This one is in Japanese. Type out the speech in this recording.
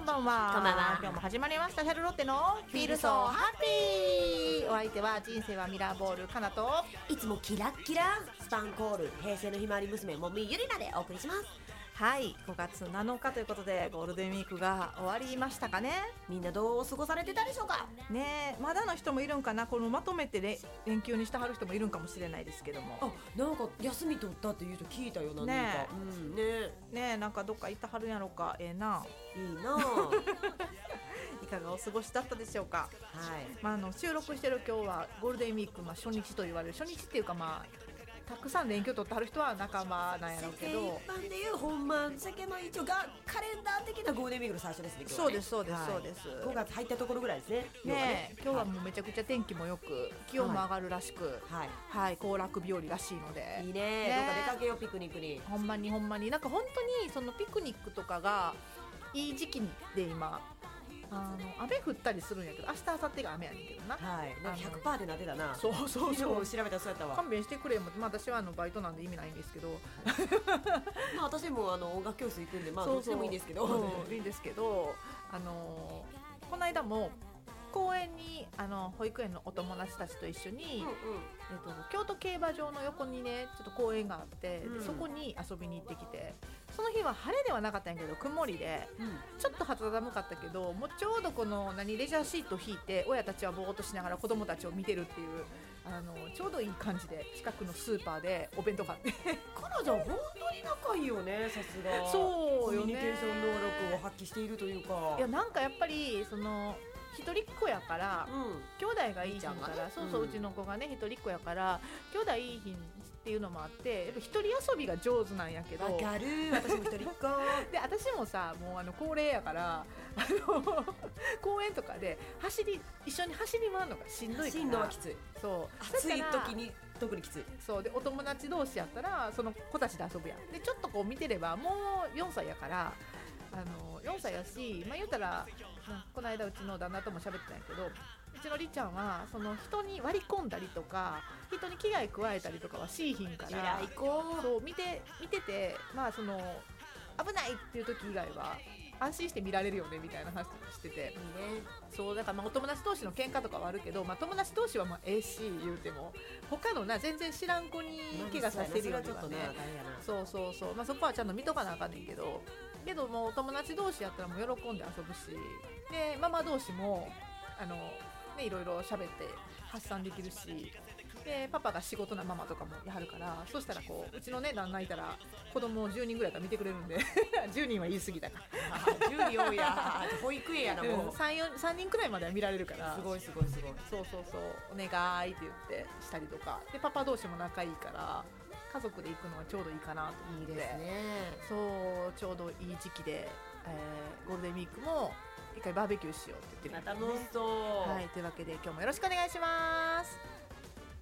んばんは。 こんばんは。 今日も始まりましたシャルロッテのフィールソーハッピー。お相手は人生はミラーボールかなと、 いつもキラッキラスパンコール平成のひまわり娘もみゆりなでお送りします。 はい、5月7日ということでゴールデンウィークが終わりましたかね。 みんなどう過ごされてたでしょうかねえ、まだの人もいるんかな。このまとめて連休にしてはる人もいるんかもしれないですけども、 なんか休み取ったっていう人聞いたよな。 ねえ、 ねねえ、なんかどっか行ってはるんやろか。ないいなはいかがお過ごしだったでしょうか。 い、 収録してる今日はゴールデンウィーク、初日と言われる初日っていうか、たくさん連休取ってはる人は仲間なんやろうけど、 世間一般でいう本番世間の一応がカレンダー的なゴールデンウィークの最初ですね。今日はね、 そうですそうです、 はい、 そうです。 5月入ったところぐらいですね。 今日はもうめちゃくちゃ天気もよく気温も上がるらしく、はい、行楽日和らしいので、 いいね。どっか出かけよう、ピクニックに。 ほんまになんか本当にそのピクニックとかがいい時期で今雨降ったりするんやけど、明日明後日が雨やねんけどな。 はい、なんか 100% でなってたな。 そう昨日調べたらそうやったわ。 勘弁してくれも、私はバイトなんで意味ないんですけど私も音楽教室行くんで、どっちでもいいんですけど、 いいんですけど、この間も公園に保育園のお友達たちと一緒に、京都競馬場の横にねちょっと公園があって、そこに遊びに行ってきて、その日は晴れではなかったんやけど曇りで、ちょっと肌寒かったけど、もうちょうどこのレジャーシートを引いて親たちはぼーっとしながら子供たちを見てるっていうちょうどいい感じで近くのスーパーでお弁当買って彼女は本当に仲いいよね。さすがそうよね、 コミュニケーション能力を発揮しているというか。 いや、なんかやっぱりその一人っ子やから、兄弟がいいひんから、うちの子がね一人っ子やから兄弟いいひんっていうのもあって、やっぱ一人遊びが上手なんやけど。 わかる、私も一人っ子で、私もさ、もう高齢やから公園とかで一緒に走り回るのがしんどいから。 しんどはきつい。 そう暑い時に特にきつい。 そうで、お友達同士やったらその子たちで遊ぶやん。でちょっとこう見てれば、もう4歳やから4歳やし、言うたらこの間うちの旦那とも喋ってたんやけど、うちのりちゃんはその人に割り込んだりとか人に危害加えたりとかはしいひんから、そう見てて、その危ないっていう時以外は安心して見られるよねみたいな話してて、いいね。そうだから、お友達同士の喧嘩とかはあるけど、友達同士はし言うても他の全然知らん子に怪我させるようにはね、そうそこはちゃんと見とかなあかんねんけどもう友達同士やったらもう喜んで遊ぶし、でママ同士もいろいろ喋って発散できるし、でパパが仕事なママとかもやるから、そしたらこううちのね旦那いたら子供10人ぐらいから見てくれるんで10人は言い過ぎだから 10人多いや保育園やな。もう 3人くらいまでは見られるから、 すごいそうお願いって言ってしたりとかで、パパ同士も仲いいから家族で行くのはちょうどいいかなと思って。いいですね。そうちょうどいい時期で、ゴールデンウィークも一回バーベキューしようって言ってるんですね。 楽しそう。 はい、というわけで今日もよろしくお願いします。